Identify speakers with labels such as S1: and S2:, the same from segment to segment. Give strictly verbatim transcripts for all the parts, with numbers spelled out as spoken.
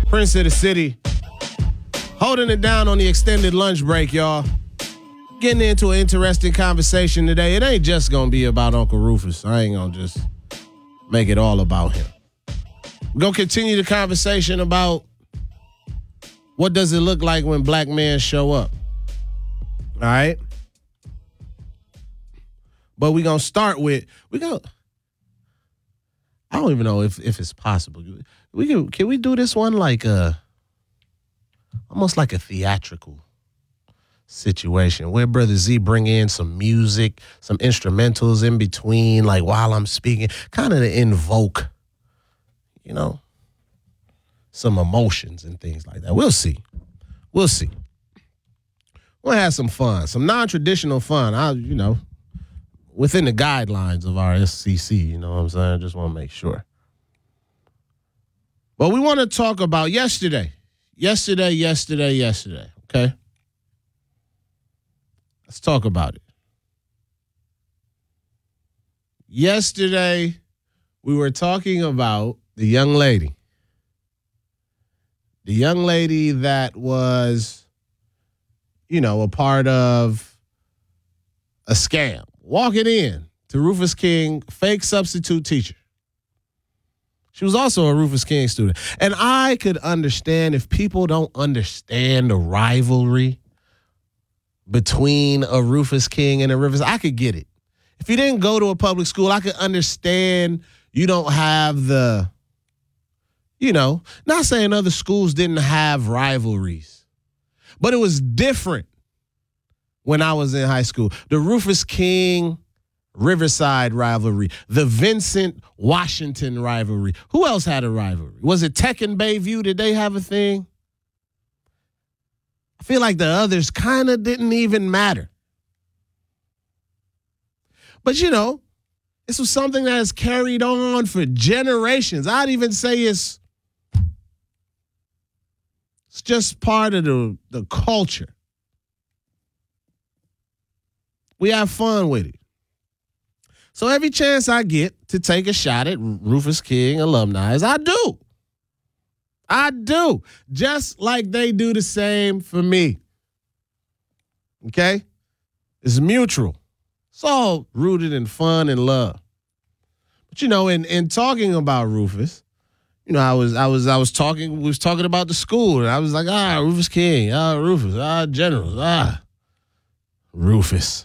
S1: Prince of the City. Holding it down on the extended lunch break, y'all. Getting into an interesting conversation today. It ain't just going to be about Uncle Rufus. I ain't going to just make it all about him. We're going to continue the conversation about what does it look like when black men show up. All right? But we're going to start with, we go. I don't even know if, if it's possible. We can, can we do this one like a, almost like a theatrical situation where Brother Z bring in some music, some instrumentals in between, like while I'm speaking, kind of to invoke, you know, some emotions and things like that. We'll see. We'll see. We'll have some fun, some non-traditional fun. I, you know, within the guidelines of our S C C, you know what I'm saying? I just want to make sure. But we want to talk about yesterday. Yesterday, yesterday, yesterday, okay? Let's talk about it. Yesterday, we were talking about the young lady. The young lady that was, you know, a part of a scam. Walking in to Rufus King, fake substitute teacher. She was also a Rufus King student. And I could understand if people don't understand the rivalry between a Rufus King and a Rivers. I could get it. If you didn't go to a public school, I could understand you don't have the, you know, not saying other schools didn't have rivalries, but it was different when I was in high school. The Rufus King Riverside rivalry, the Vincent Washington rivalry. Who else had a rivalry? Was it Tech and Bayview? Did they have a thing? I feel like the others kind of didn't even matter. But, you know, this was something that has carried on for generations. I'd even say it's, it's just part of the, the culture. We have fun with it. So every chance I get to take a shot at Rufus King alumni, I do. I do. Just like they do the same for me. Okay? It's mutual. It's all rooted in fun and love. But you know, in, in talking about Rufus, you know, I was I was I was talking, we was talking about the school, and I was like, ah, Rufus King, ah, Rufus, ah, Generals, ah, Rufus.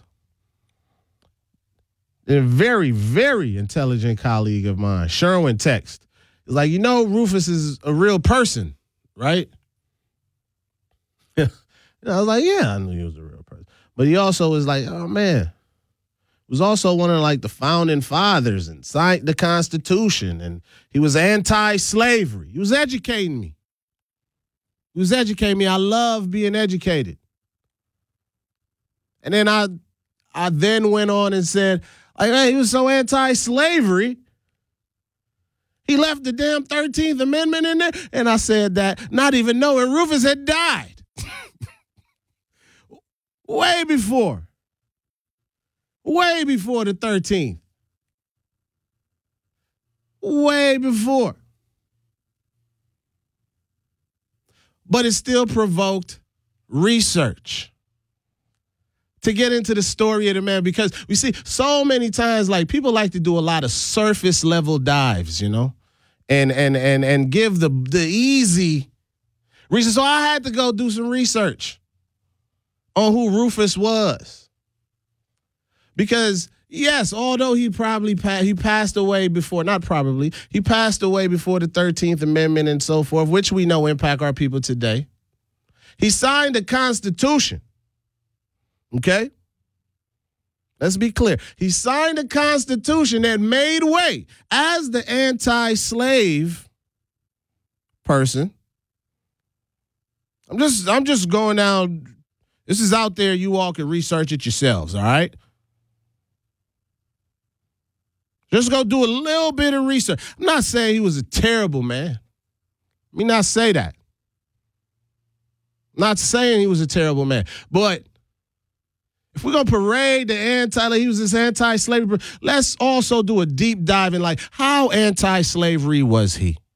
S1: A very, very intelligent colleague of mine, Sherwin, text. He's like, you know, Rufus is a real person, right? And I was like, yeah, I knew he was a real person. But he also was like, oh, man, was also one of like the founding fathers and signed the Constitution. And he was anti-slavery. He was educating me. He was educating me. I love being educated. And then I, I then went on and said, like, hey, he was so anti-slavery, he left the damn thirteenth Amendment in there. And I said that not even knowing Rufus had died. Way before. Way before the thirteenth. Way before. But it still provoked research to get into the story of the man, because we see so many times, like, people like to do a lot of surface level dives, you know, and and and and give the the easy reason. So I had to go do some research on who Rufus was, because yes, although he probably pa- he passed away before, not probably, he passed away before the thirteenth Amendment and so forth, which we know impact our people today. He signed the Constitution. Okay? Let's be clear. He signed a Constitution that made way as the anti-slave person. I'm just I'm just going down. This is out there. You all can research it yourselves, all right? Just go do a little bit of research. I'm not saying he was a terrible man. Let me not say that. I'm not saying he was a terrible man. But if we're going to parade the anti, like he was this anti-slavery, let's also do a deep dive in, like, how anti-slavery was he?